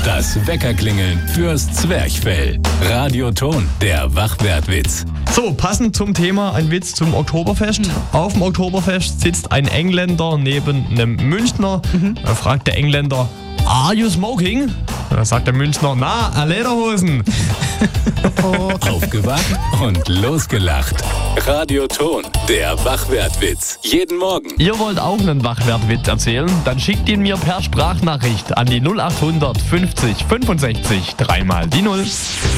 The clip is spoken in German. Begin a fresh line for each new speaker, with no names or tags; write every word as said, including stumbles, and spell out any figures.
Das Weckerklingeln fürs Zwerchfell. Radioton, der Wachwertwitz.
So, passend zum Thema ein Witz zum Oktoberfest. Mhm. Auf dem Oktoberfest sitzt ein Engländer neben einem Münchner. Mhm. Da fragt der Engländer, "Are you smoking?" Da sagt der Münchner, "Na, Lederhosen."
Aufgewacht und losgelacht. Radioton, der Wachwertwitz. Jeden Morgen.
Ihr wollt auch einen Wachwertwitz erzählen? Dann schickt ihn mir per Sprachnachricht an die null acht hundert fünfzig fünfundsechzig dreimal die null.